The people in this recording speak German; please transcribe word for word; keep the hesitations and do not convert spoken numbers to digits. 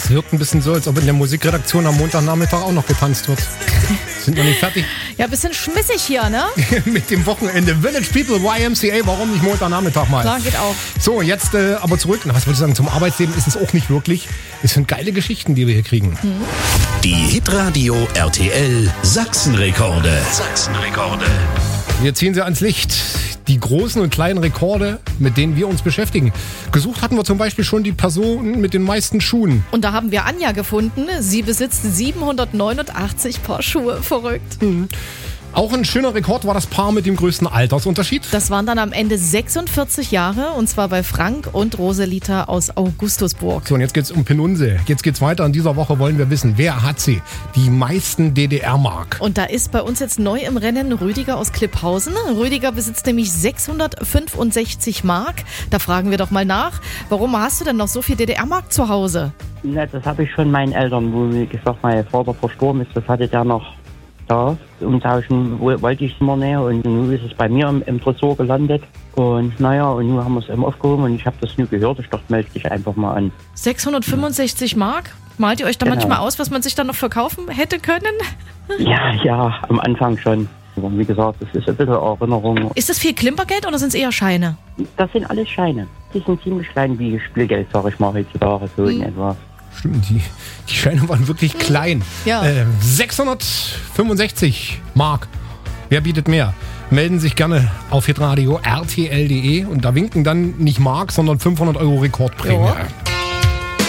Es wirkt ein bisschen so, als ob in der Musikredaktion am Montagnachmittag auch noch getanzt wird. Sind noch nicht fertig? Ja, ein bisschen schmissig hier, ne? Mit dem Wochenende. Village People, Y M C A, warum nicht Montagnachmittag mal? Klar, geht auch. So, jetzt äh, aber zurück. Na, was würde ich sagen, zum Arbeitsleben ist es auch nicht wirklich. Es sind geile Geschichten, die wir hier kriegen. Mhm. Die Hitradio R T L Sachsenrekorde. Sachsenrekorde. Wir ziehen sie ans Licht. Die großen und kleinen Rekorde, mit denen wir uns beschäftigen. Gesucht hatten wir zum Beispiel schon die Person mit den meisten Schuhen. Und da haben wir Anja gefunden. Sie besitzt siebenhundertneunundachtzig Paar Schuhe. Verrückt. Mhm. Auch ein schöner Rekord war das Paar mit dem größten Altersunterschied. Das waren dann am Ende sechsundvierzig Jahre, und zwar bei Frank und Roselita aus Augustusburg. So, und jetzt geht's um Penunse. Jetzt geht's weiter. In dieser Woche wollen wir wissen, wer hat sie? Die meisten D D R-Mark. Und da ist bei uns jetzt neu im Rennen Rüdiger aus Klipphausen. Rüdiger besitzt nämlich sechshundertfünfundsechzig Mark. Da fragen wir doch mal nach, warum hast du denn noch so viel D D R-Mark zu Hause? Na, das habe ich schon meinen Eltern, wo mir gesagt, mein Vater verstorben ist, das hatte der noch da. Umtauschen wollte ich es immer näher, und nun ist es bei mir im, im Tresor gelandet. Und naja, und nun haben wir es eben aufgehoben, und ich habe das nur gehört. Ich dachte, melde dich einfach mal an. sechshundertfünfundsechzig Mark? Malt ihr euch da Genau. manchmal aus, was man sich dann noch verkaufen hätte können? Ja, ja, am Anfang schon. Aber wie gesagt, das ist ein bisschen Erinnerung. Ist das viel Klimpergeld oder sind es eher Scheine? Das sind alles Scheine. Die sind ziemlich klein wie Spielgeld, sag ich mal, heutzutage, so in etwa. Stimmt, die, die Scheine waren wirklich klein. Ja. Äh, sechshundertfünfundsechzig Mark. Wer bietet mehr? Melden sich gerne auf hitradio R T L punkt de und da winken dann nicht Mark, sondern fünfhundert Euro Rekordprämie. Ja.